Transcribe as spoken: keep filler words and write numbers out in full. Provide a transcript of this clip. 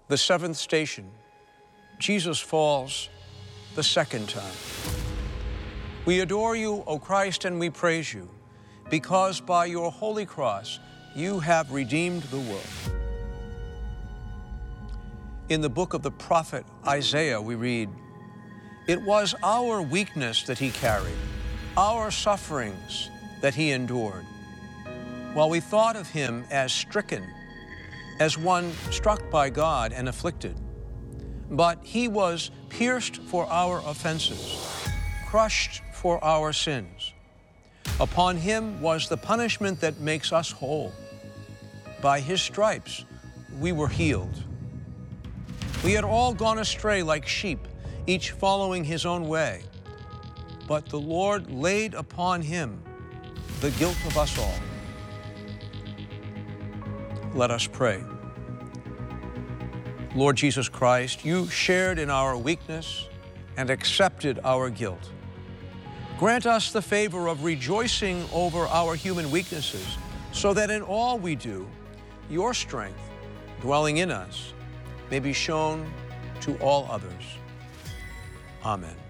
The seventh station, Jesus falls the second time. We adore you, O Christ, and we praise you, because by your holy cross you have redeemed the world. In the book of the prophet Isaiah, we read, "It was our weakness that he carried, our sufferings that he endured, while we thought of him as stricken, as one struck by God and afflicted. But he was pierced for our offenses, crushed for our sins. Upon him was the punishment that makes us whole. By his stripes we were healed. We had all gone astray like sheep, each following his own way. But the Lord laid upon him the guilt of us all." Let us pray. Lord Jesus Christ, you shared in our weakness and accepted our guilt. Grant us the favor of rejoicing over our human weaknesses, so that in all we do, your strength, dwelling in us, may be shown to all others. Amen.